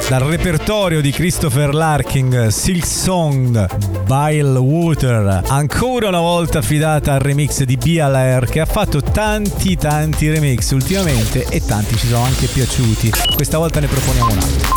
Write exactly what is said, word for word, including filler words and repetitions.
dal repertorio di Christopher Larkin, Silk Song, Bile Water, ancora una volta affidata al remix di B L R, che ha fatto tanti tanti remix ultimamente e tanti ci sono anche piaciuti. Questa volta ne proponiamo un altro.